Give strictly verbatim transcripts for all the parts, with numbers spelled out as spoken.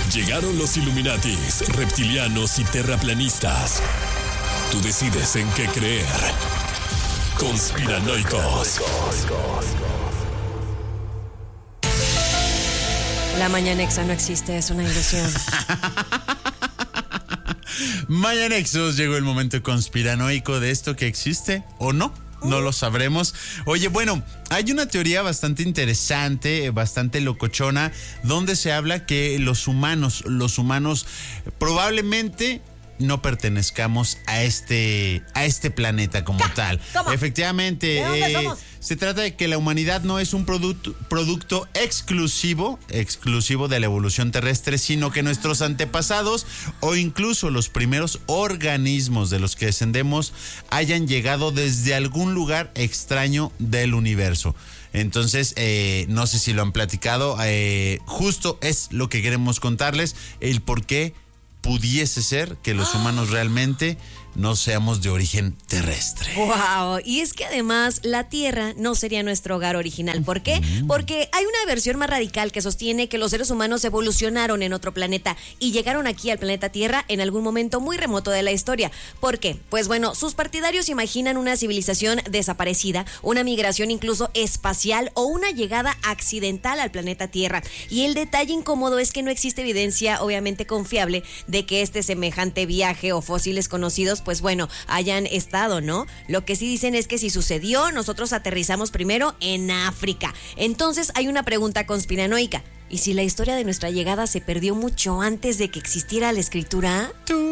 Llegaron los Illuminatis, reptilianos y terraplanistas. Tú decides en qué creer. Conspiranoicos. La Mañanexa no existe, es una ilusión. Mañanexos, llegó el momento conspiranoico de esto que existe o no. No lo sabremos. Oye, bueno, hay una teoría bastante interesante, bastante locochona, donde se habla que los humanos, los humanos probablemente no pertenezcamos a este, a este planeta como ¿Qué? tal. ¿Cómo? Efectivamente, ¿De dónde eh, somos? Se trata de que la humanidad no es un producto, producto exclusivo, exclusivo de la evolución terrestre, sino que nuestros antepasados o incluso los primeros organismos de los que descendemos hayan llegado desde algún lugar extraño del universo. Entonces, eh, no sé si lo han platicado, eh, justo es lo que queremos contarles, el por qué pudiese ser que los humanos realmente no seamos de origen terrestre. Wow, y es que además la Tierra no sería nuestro hogar original. ¿Por qué? Mm. Porque hay una versión más radical que sostiene que los seres humanos evolucionaron en otro planeta y llegaron aquí al planeta Tierra en algún momento muy remoto de la historia. ¿Por qué? Pues bueno, sus partidarios imaginan una civilización desaparecida, una migración incluso espacial o una llegada accidental al planeta Tierra. Y el detalle incómodo es que no existe evidencia obviamente confiable de que este semejante viaje o fósiles conocidos pues bueno, hayan estado, ¿no? Lo que sí dicen es que si sucedió, nosotros aterrizamos primero en África. Entonces hay una pregunta conspiranoica. ¿Y si la historia de nuestra llegada se perdió mucho antes de que existiera la escritura?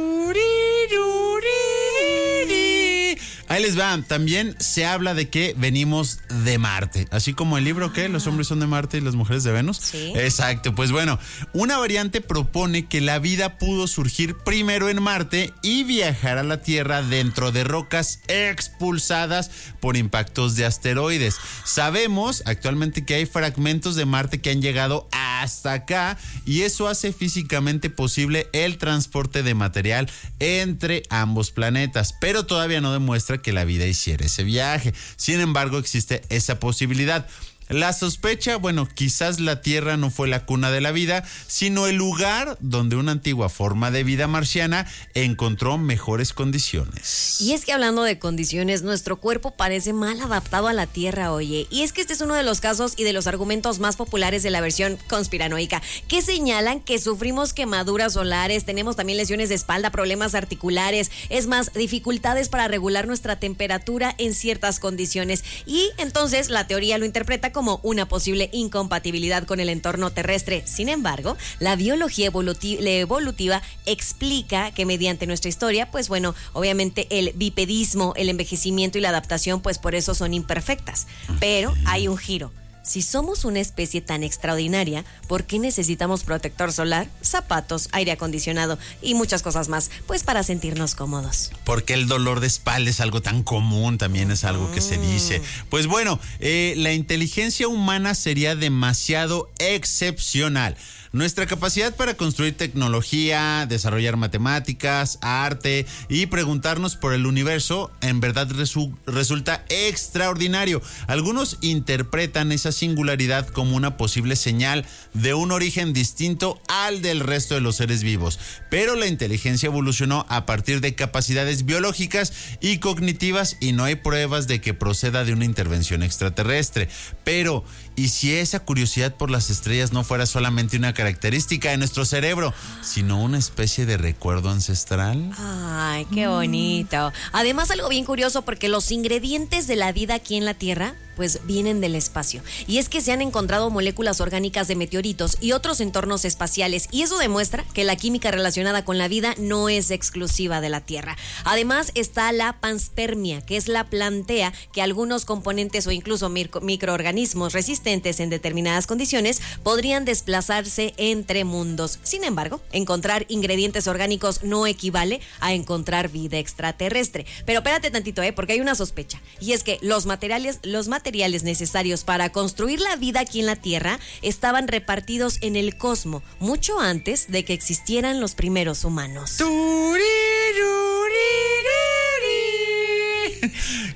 Ahí les va, también se habla de que venimos de Marte, así como el libro que los hombres son de Marte y las mujeres de Venus. Sí. Exacto, pues bueno, una variante propone que la vida pudo surgir primero en Marte y viajar a la Tierra dentro de rocas expulsadas por impactos de asteroides. Sabemos actualmente que hay fragmentos de Marte que han llegado hasta acá y eso hace físicamente posible el transporte de material entre ambos planetas, pero todavía no demuestra que la vida hiciera ese viaje. Sin embargo, existe esa posibilidad. La sospecha, bueno, quizás la Tierra no fue la cuna de la vida, sino el lugar donde una antigua forma de vida marciana encontró mejores condiciones. Y es que hablando de condiciones, nuestro cuerpo parece mal adaptado a la Tierra, oye. Y es que este es uno de los casos y de los argumentos más populares de la versión conspiranoica, que señalan que sufrimos quemaduras solares, tenemos también lesiones de espalda, problemas articulares, es más, dificultades para regular nuestra temperatura en ciertas condiciones. Y entonces la teoría lo interpreta como una posible incompatibilidad con el entorno terrestre. Sin embargo, la biología evolutiva, evolutiva explica que mediante nuestra historia, pues bueno, obviamente el bipedismo, el envejecimiento y la adaptación, pues por eso son imperfectas. Pero hay un giro. Si somos una especie tan extraordinaria, ¿por qué necesitamos protector solar, zapatos, aire acondicionado y muchas cosas más? Pues para sentirnos cómodos. Porque el dolor de espalda es algo tan común, también es algo que se dice. Pues bueno, eh, la inteligencia humana sería demasiado excepcional. Nuestra capacidad para construir tecnología, desarrollar matemáticas, arte y preguntarnos por el universo en verdad resu- resulta extraordinario. Algunos interpretan esa singularidad como una posible señal de un origen distinto al del resto de los seres vivos. Pero la inteligencia evolucionó a partir de capacidades biológicas y cognitivas y no hay pruebas de que proceda de una intervención extraterrestre. Pero, ¿y si esa curiosidad por las estrellas no fuera solamente una característica de nuestro cerebro, sino una especie de recuerdo ancestral? Ay, qué bonito. Además, algo bien curioso, porque los ingredientes de la vida aquí en la Tierra pues vienen del espacio. Y es que se han encontrado moléculas orgánicas de meteoritos y otros entornos espaciales, y eso demuestra que la química relacionada con la vida no es exclusiva de la Tierra. Además está la panspermia, que es la plantea que algunos componentes o incluso micro- microorganismos resistentes en determinadas condiciones podrían desplazarse entre mundos. Sin embargo, encontrar ingredientes orgánicos no equivale a encontrar vida extraterrestre. Pero espérate tantito, ¿eh? Porque hay una sospecha, y es que los materiales, los materiales materiales necesarios para construir la vida aquí en la Tierra estaban repartidos en el cosmos mucho antes de que existieran los primeros humanos. ¿Qué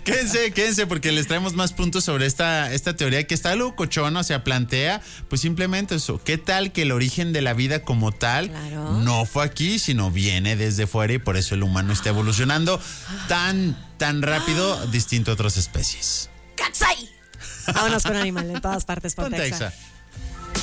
Quédense, quédense, porque les traemos más puntos sobre esta, esta teoría que está algo cochona, o sea, plantea, pues simplemente eso. ¿Qué tal que el origen de la vida como tal Claro. no fue aquí, sino viene desde fuera y por eso el humano está evolucionando tan, tan rápido, distinto a otras especies? ¡Catsai! Vámonos con Animal en todas partes. Ponte Ponte Exa. Exa.